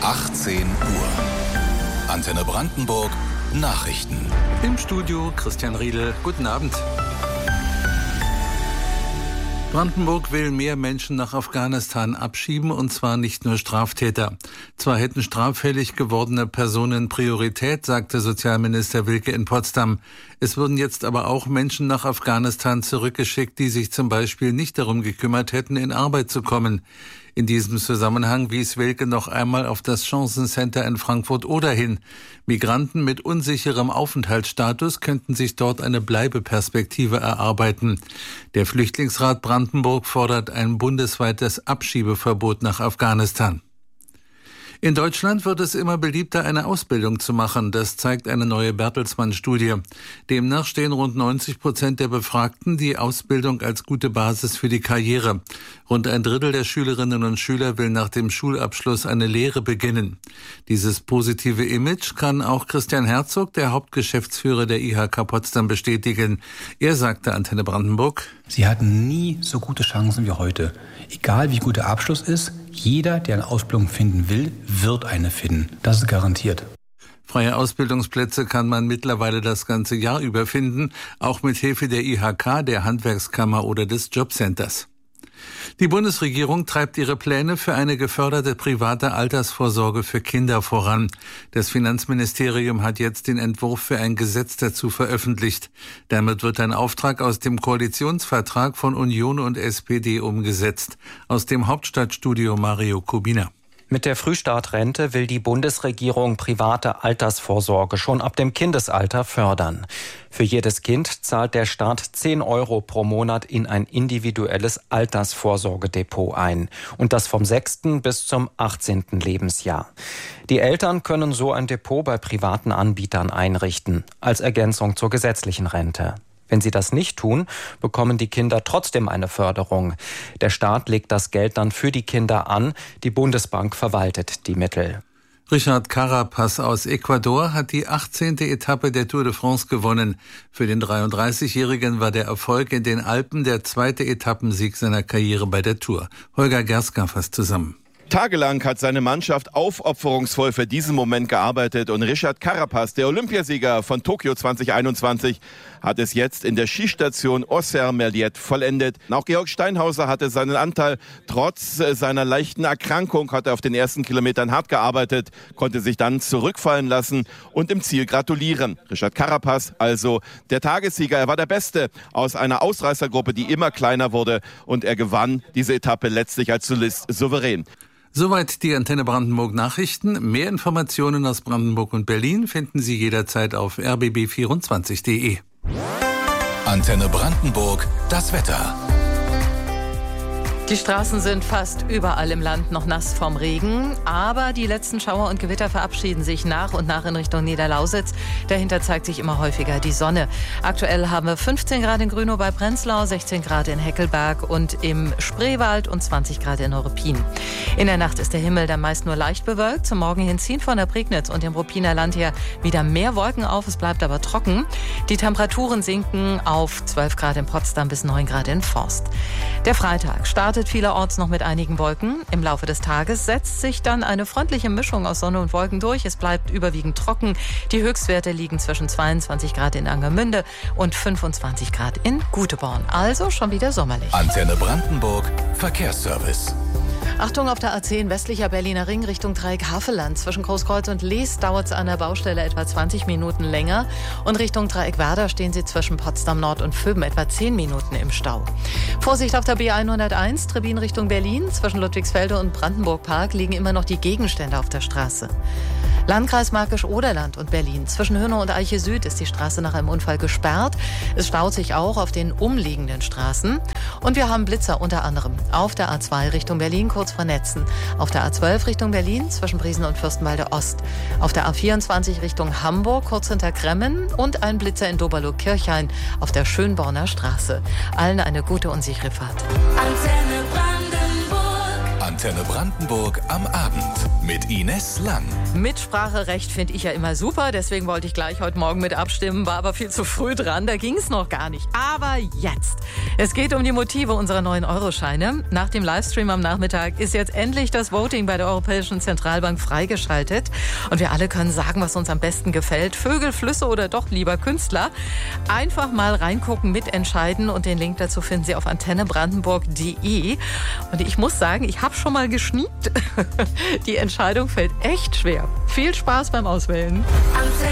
18 Uhr. Antenne Brandenburg, Nachrichten. Im Studio Christian Riedel. Guten Abend. Brandenburg will mehr Menschen nach Afghanistan abschieben, und zwar nicht nur Straftäter. Zwar hätten straffällig gewordene Personen Priorität, sagte Sozialminister Wilke in Potsdam. Es würden jetzt aber auch Menschen nach Afghanistan zurückgeschickt, die sich zum Beispiel nicht darum gekümmert hätten, in Arbeit zu kommen. In diesem Zusammenhang wies Wilke noch einmal auf das Chancencenter in Frankfurt-Oder hin. Migranten mit unsicherem Aufenthaltsstatus könnten sich dort eine Bleibeperspektive erarbeiten. Der Flüchtlingsrat Brandenburg fordert ein bundesweites Abschiebeverbot nach Afghanistan. In Deutschland wird es immer beliebter, eine Ausbildung zu machen. Das zeigt eine neue Bertelsmann-Studie. Demnach stehen rund 90% der Befragten die Ausbildung als gute Basis für die Karriere. Rund ein Drittel der Schülerinnen und Schüler will nach dem Schulabschluss eine Lehre beginnen. Dieses positive Image kann auch Christian Herzog, der Hauptgeschäftsführer der IHK Potsdam, bestätigen. Er sagte Antenne Brandenburg: Sie hatten nie so gute Chancen wie heute. Egal wie gut der Abschluss ist, jeder, der eine Ausbildung finden will, wird eine finden. Das ist garantiert. Freie Ausbildungsplätze kann man mittlerweile das ganze Jahr über finden, auch mit Hilfe der IHK, der Handwerkskammer oder des Jobcenters. Die Bundesregierung treibt ihre Pläne für eine geförderte private Altersvorsorge für Kinder voran. Das Finanzministerium hat jetzt den Entwurf für ein Gesetz dazu veröffentlicht. Damit wird ein Auftrag aus dem Koalitionsvertrag von Union und SPD umgesetzt. Aus dem Hauptstadtstudio Mario Kubina. Mit der Frühstartrente will die Bundesregierung private Altersvorsorge schon ab dem Kindesalter fördern. Für jedes Kind zahlt der Staat 10 € pro Monat in ein individuelles Altersvorsorgedepot ein. Und das vom 6. bis zum 18. Lebensjahr. Die Eltern können so ein Depot bei privaten Anbietern einrichten, als Ergänzung zur gesetzlichen Rente. Wenn sie das nicht tun, bekommen die Kinder trotzdem eine Förderung. Der Staat legt das Geld dann für die Kinder an, die Bundesbank verwaltet die Mittel. Richard Carapaz aus Ecuador hat die 18. Etappe der Tour de France gewonnen. Für den 33-Jährigen war der Erfolg in den Alpen der zweite Etappensieg seiner Karriere bei der Tour. Holger Gerska fasst zusammen. Tagelang hat seine Mannschaft aufopferungsvoll für diesen Moment gearbeitet und Richard Carapaz, der Olympiasieger von Tokio 2021, hat es jetzt in der Skistation Ausserre-Merliet vollendet. Auch Georg Steinhauser hatte seinen Anteil. Trotz seiner leichten Erkrankung hat er auf den ersten Kilometern hart gearbeitet, konnte sich dann zurückfallen lassen und im Ziel gratulieren. Richard Carapaz, also der Tagessieger. Er war der Beste aus einer Ausreißergruppe, die immer kleiner wurde, und er gewann diese Etappe letztlich als Solist souverän. Soweit die Antenne Brandenburg Nachrichten. Mehr Informationen aus Brandenburg und Berlin finden Sie jederzeit auf rbb24.de. Antenne Brandenburg, das Wetter. Die Straßen sind fast überall im Land noch nass vom Regen, aber die letzten Schauer und Gewitter verabschieden sich nach und nach in Richtung Niederlausitz. Dahinter zeigt sich immer häufiger die Sonne. Aktuell haben wir 15 Grad in Grünow bei Prenzlau, 16 Grad in Heckelberg und im Spreewald und 20 Grad in Neuruppin. In der Nacht ist der Himmel dann meist nur leicht bewölkt. Zum Morgen hin ziehen von der Prignitz und dem Ruppiner Land her wieder mehr Wolken auf. Es bleibt aber trocken. Die Temperaturen sinken auf 12 Grad in Potsdam bis 9 Grad in Forst. Der Freitag startet vielerorts noch mit einigen Wolken. Im Laufe des Tages setzt sich dann eine freundliche Mischung aus Sonne und Wolken durch. Es bleibt überwiegend trocken. Die Höchstwerte liegen zwischen 22 Grad in Angermünde und 25 Grad in Guteborn. Also schon wieder sommerlich. Antenne Brandenburg, Verkehrsservice. Achtung, auf der A10 westlicher Berliner Ring Richtung Dreieck Havelland. Zwischen Großkreuz und Lees dauert es an der Baustelle etwa 20 Minuten länger. Und Richtung Dreieck Werder stehen Sie zwischen Potsdam Nord und Vöben etwa 10 Minuten im Stau. Vorsicht auf der B101, Trebin Richtung Berlin. Zwischen Ludwigsfelde und Brandenburg Park liegen immer noch die Gegenstände auf der Straße. Landkreis Märkisch-Oderland und Berlin. Zwischen Hönnow und Eiche Süd ist die Straße nach einem Unfall gesperrt. Es staut sich auch auf den umliegenden Straßen. Und wir haben Blitzer unter anderem auf der A2 Richtung Berlin, kurz vor Netzen. Auf der A12 Richtung Berlin, zwischen Briesen und Fürstenwalde Ost. Auf der A24 Richtung Hamburg, kurz hinter Kremmen. Und ein Blitzer in Doberloh-Kirchhain auf der Schönborner Straße. Allen eine gute und sichere Fahrt. Antenne Antenne Brandenburg am Abend mit Ines Lang. Mitspracherecht finde ich ja immer super, deswegen wollte ich gleich heute Morgen mit abstimmen, war aber viel zu früh dran, da ging es noch gar nicht. Aber jetzt. Es geht um die Motive unserer neuen Euroscheine. Nach dem Livestream am Nachmittag ist jetzt endlich das Voting bei der Europäischen Zentralbank freigeschaltet. Und wir alle können sagen, was uns am besten gefällt. Vögel, Flüsse oder doch lieber Künstler. Einfach mal reingucken, mitentscheiden und den Link dazu finden Sie auf antennebrandenburg.de. Und ich muss sagen, ich habe schon mal geschniegt. Die Entscheidung fällt echt schwer. Viel Spaß beim Auswählen.